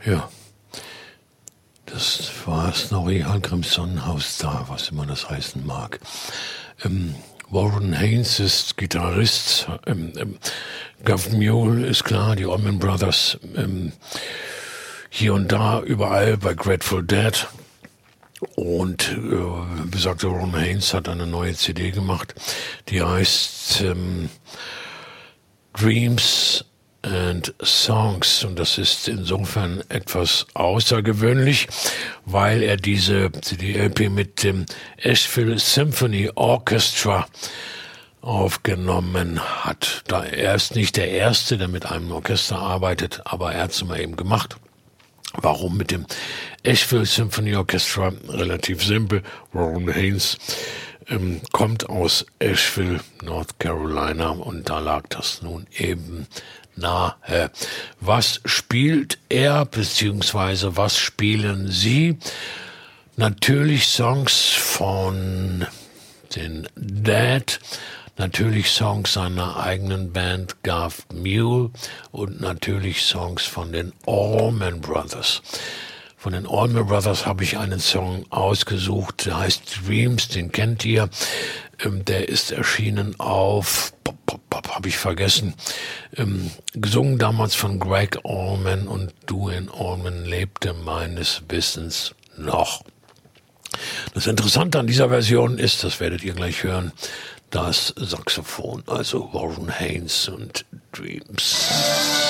Ja, das war Snorri Hallgrims Sonnenhaus da, was immer das heißen mag. Warren Haynes ist Gitarrist, Gov Mule ist klar, die Allman Brothers, hier und da, überall bei Grateful Dead. Und besagter Warren Haynes hat eine neue CD gemacht, die heißt Dreams and Songs, und das ist insofern etwas außergewöhnlich, weil er diese CD-LP mit dem Asheville Symphony Orchestra aufgenommen hat. Er ist nicht der Erste, der mit einem Orchester arbeitet, aber er hat es mal eben gemacht. Warum mit dem Asheville Symphony Orchestra? Relativ simpel. Warren Haynes kommt aus Asheville, North Carolina, und da lag das nun eben nahe. Was spielt er, beziehungsweise was spielen Sie? Natürlich Songs von den Dead, natürlich Songs seiner eigenen Band Gov Mule und natürlich Songs von den Allman Brothers. Von den Allman Brothers habe ich einen Song ausgesucht, der heißt Dreams, den kennt ihr. Der ist erschienen auf, habe ich vergessen, gesungen damals von Greg Allman, und Duane Allman lebte meines Wissens noch. Das Interessante an dieser Version ist, das werdet ihr gleich hören, das Saxophon, also Warren Haynes und Dreams.